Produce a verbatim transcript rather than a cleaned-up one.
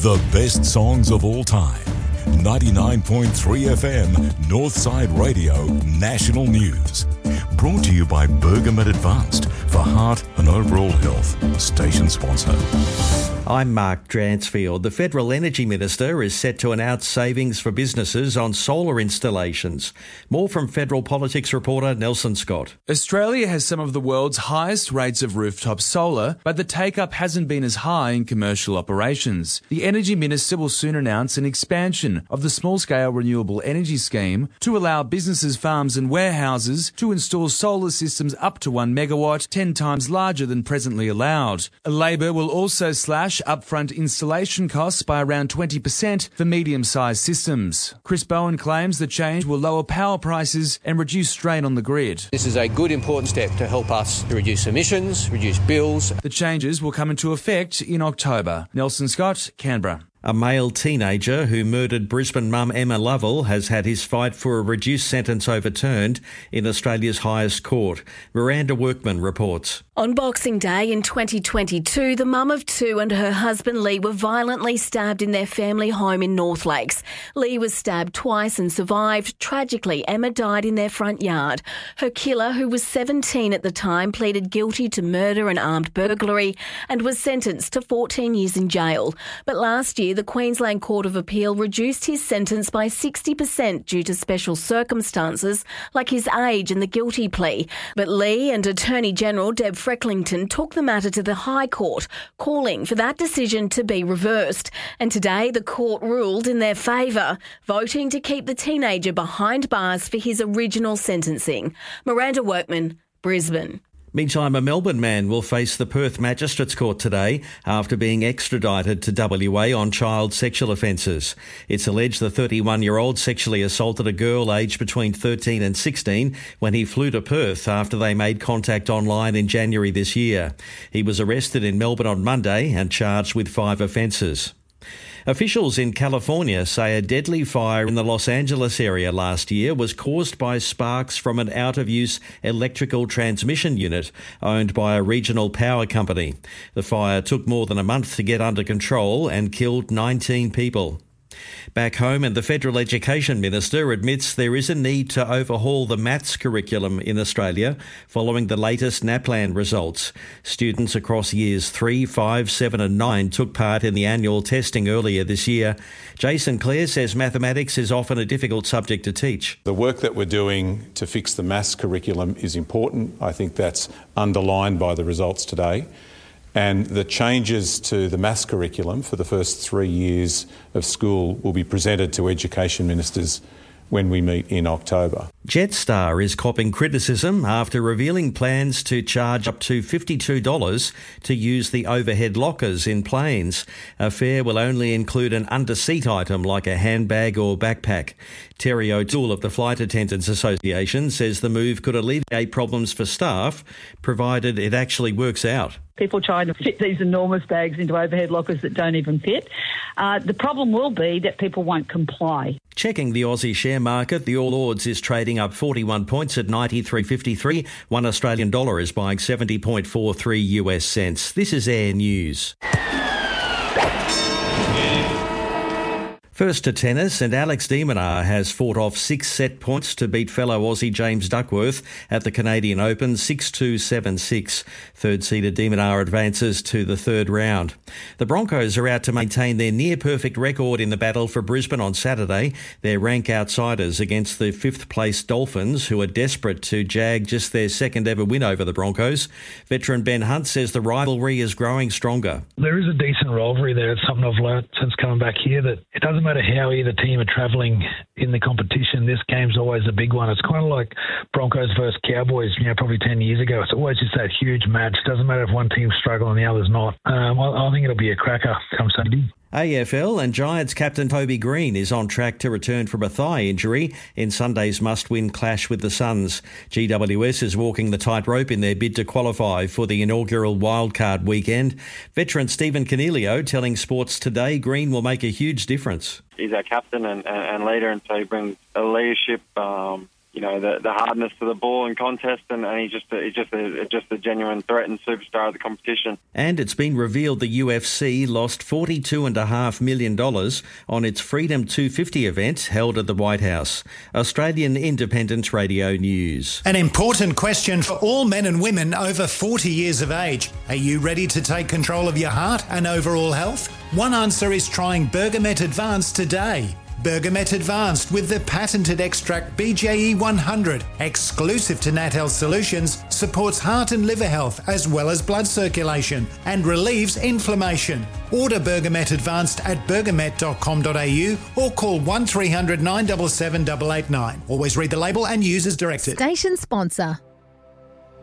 The best songs of all time. ninety-nine point three F M, Northside Radio, National News. Brought to you by Bergamet Advanced for heart and overall health. Station sponsor. I'm Mark Dransfield. The Federal Energy Minister is set to announce savings for businesses on solar installations. More from Federal Politics reporter Nelson Scott. Australia has some of the world's highest rates of rooftop solar, but the take-up hasn't been as high in commercial operations. The Energy Minister will soon announce an expansion of the small-scale renewable energy scheme to allow businesses, farms and warehouses to install solar systems up to one megawatt, ten times larger than presently allowed. Labor will also slash upfront installation costs by around twenty percent for medium-sized systems. Chris Bowen claims the change will lower power prices and reduce strain on the grid. This is a good, important step to help us to reduce emissions, reduce bills. The changes will come into effect in October. Nelson Scott, Canberra. A male teenager who murdered Brisbane mum Emma Lovell has had his fight for a reduced sentence overturned in Australia's highest court. Miranda Workman reports. On Boxing Day in twenty twenty-two, the mum of two and her husband Lee were violently stabbed in their family home in North Lakes. Lee was stabbed twice and survived. Tragically, Emma died in their front yard. Her killer, who was seventeen at the time, pleaded guilty to murder and armed burglary and was sentenced to fourteen years in jail. But last year, the Queensland Court of Appeal reduced his sentence by sixty percent due to special circumstances like his age and the guilty plea. But Lee and Attorney General Deb Frecklington took the matter to the High Court, calling for that decision to be reversed. And today the court ruled in their favour, voting to keep the teenager behind bars for his original sentencing. Miranda Workman, Brisbane. Meantime, a Melbourne man will face the Perth Magistrates Court today after being extradited to W A on child sexual offences. It's alleged the thirty-one-year-old sexually assaulted a girl aged between thirteen and sixteen when he flew to Perth after they made contact online in January this year. He was arrested in Melbourne on Monday and charged with five offences. Officials in California say a deadly fire in the Los Angeles area last year was caused by sparks from an out-of-use electrical transmission unit owned by a regional power company. The fire took more than a month to get under control and killed nineteen people. Back home, and the Federal Education Minister admits there is a need to overhaul the maths curriculum in Australia following the latest NAPLAN results. Students across years three, five, seven and nine took part in the annual testing earlier this year. Jason Clare says mathematics is often a difficult subject to teach. The work that we're doing to fix the maths curriculum is important. I think that's underlined by the results today. And the changes to the maths curriculum for the first three years of school will be presented to education ministers when we meet in October. Jetstar is copping criticism after revealing plans to charge up to fifty-two dollars to use the overhead lockers in planes. A fare will only include an under-seat item like a handbag or backpack. Terry O'Toole of the Flight Attendants Association says the move could alleviate problems for staff, provided it actually works out. People trying to fit these enormous bags into overhead lockers that don't even fit. Uh, the problem will be that people won't comply. Checking the Aussie share market, the All Ords is trading up forty-one points at ninety-three fifty-three. One Australian dollar is buying seventy point four three U S cents. This is Air News. First to tennis, and Alex de Minaur has fought off six set points to beat fellow Aussie James Duckworth at the Canadian Open six two, seven six. Third-seeded de Minaur advances to the third round. The Broncos are out to maintain their near-perfect record in the battle for Brisbane on Saturday. They're rank outsiders against the fifth-place Dolphins, who are desperate to jag just their second-ever win over the Broncos. Veteran Ben Hunt says the rivalry is growing stronger. There is a decent rivalry there. It's something I've learnt since coming back here, that it doesn't matter how either team are travelling in the competition, this game's always a big one. It's kind of like Broncos versus Cowboys, you know, probably ten years ago. It's always just that huge match. Doesn't matter if one team's struggling and the other's not. Um, I, I think it'll be a cracker come Sunday. A F L and Giants captain Toby Green is on track to return from a thigh injury in Sunday's must-win clash with the Suns. G W S is walking the tightrope in their bid to qualify for the inaugural wildcard weekend. Veteran Stephen Canelio telling Sports Today Green will make a huge difference. He's our captain and, and, and leader, and so he brings a leadership, um, you know, the, the hardness to the ball and contest, and, and he's just a, he's just a, just a genuine threat and superstar of the competition. And it's been revealed the U F C lost forty-two point five million dollars on its Freedom two fifty event held at the White House. Australian Independent Radio News. An important question for all men and women over forty years of age. Are you ready to take control of your heart and overall health? One answer is trying Bergamet Advanced today. Bergamet Advanced with the patented extract B J E one hundred, exclusive to Nat Health Solutions, supports heart and liver health as well as blood circulation and relieves inflammation. Order Bergamet Advanced at bergamet dot com dot a u or call one three hundred nine seven seven eight eight nine. Always read the label and use as directed. Station sponsor.